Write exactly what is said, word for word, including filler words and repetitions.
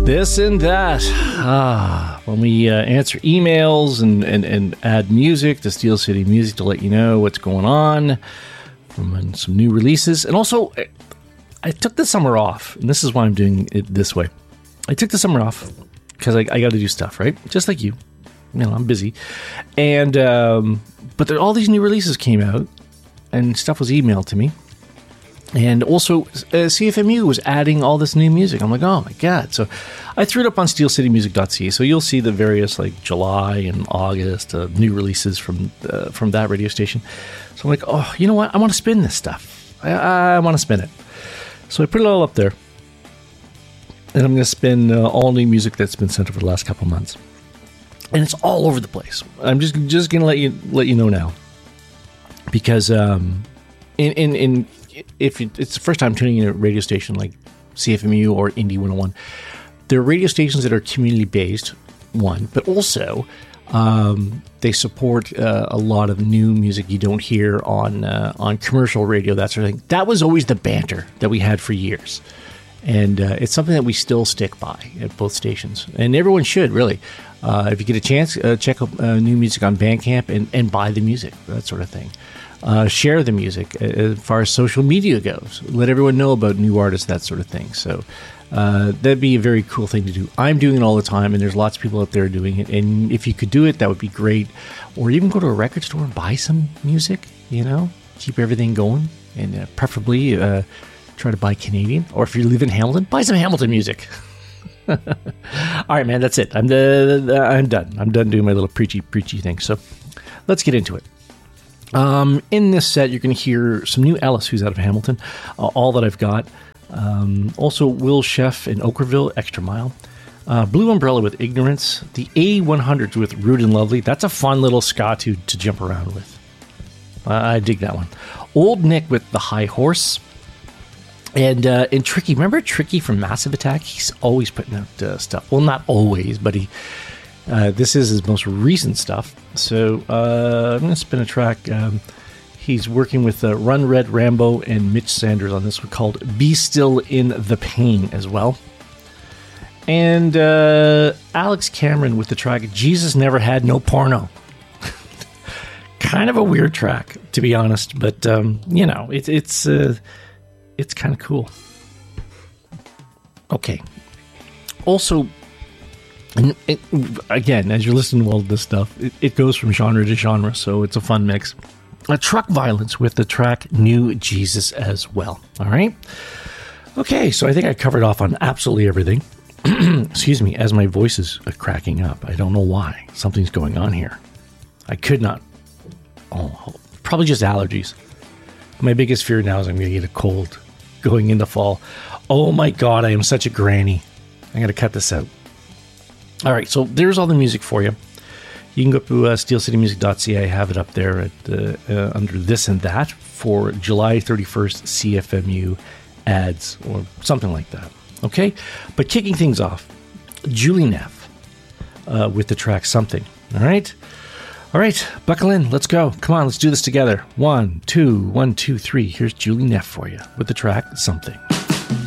This and that. Ah, when we uh, answer emails and, and, and add music to Steel City Music to let you know what's going on from uh, some new releases. And also, I, I took the summer off, and this is why I'm doing it this way. I took the summer off because I, I got to do stuff, right? Just like you. You know, I'm busy. And, um, but there, all these new releases came out, and stuff was emailed to me. And also, uh, C F M U was adding all this new music. I'm like, oh my God. So I threw it up on steel city music dot c a. So you'll see the various, like, July and August uh, new releases from uh, from that radio station. So I'm like, oh, you know what? I want to spin this stuff. I, I want to spin it. So I put it all up there. And I'm going to spin uh, all new music that's been sent over the last couple months. And it's all over the place. I'm just just going to let you let you know now. Because um, in in... in if it's the first time tuning in a radio station like C F M U or Indie one oh one, there are radio stations that are community-based, one, but also um, they support uh, a lot of new music you don't hear on uh, on commercial radio, that sort of thing. That was always the banter that we had for years. And uh, it's something that we still stick by at both stations. And everyone should, really. Uh, if you get a chance, uh, check out uh, new music on Bandcamp and, and buy the music, that sort of thing. Uh, share the music as far as social media goes. Let everyone know about new artists, that sort of thing. So uh, that'd be a very cool thing to do. I'm doing it all the time, and there's lots of people out there doing it. And if you could do it, that would be great. Or even go to a record store and buy some music, you know, keep everything going. And uh, preferably uh, try to buy Canadian. Or if you live in Hamilton, buy some Hamilton music. All right, man, that's it. I'm, the, I'm done. I'm done doing my little preachy, preachy thing. So let's get into it. Um, in this set, you're going to hear some new Ellis, who's out of Hamilton, uh, All That I've Got. Um, also, Will Sheff in Okerville, Extra Mile. Uh, Blue Umbrella with Ignorance. The A one hundreds with Rude and Lovely. That's a fun little ska to, to jump around with. Uh, I dig that one. Old Nick with The High Horse. And, uh, and Tricky. Remember Tricky from Massive Attack? He's always putting out uh, stuff. Well, not always, but he... Uh, this is his most recent stuff. So uh, I'm going to spin a track. Um, he's working with uh, Run Red Rambo and Mitch Sanders on this one called Be Still in the Pain as well. And uh, Alex Cameron with the track Jesus Never Had No Porno. Kind of a weird track, to be honest. But, um, you know, it, it's, uh, it's kind of cool. Okay. Also... And it, again, as you're listening to all this stuff, it, it goes from genre to genre, so it's a fun mix. A Truck Violence with the track New Jesus as well. All right? Okay, so I think I covered off on absolutely everything. Excuse me, as my voice is uh, cracking up. I don't know why. Something's going on here. I could not... Oh, probably just allergies. My biggest fear now is I'm going to get a cold going into fall. Oh my God, I am such a granny. I'm going to cut this out. All right, so there's all the music for you. You can go to uh, steel city music dot c a. I have it up there at uh, uh, under this and that for July thirty-first C F M U ads or something like that. Okay, but kicking things off, Julie Neff uh, with the track Something. All right, all right, buckle in. Let's go. Come on, let's do this together. One, two, one, two, three. Here's Julie Neff for you with the track Something.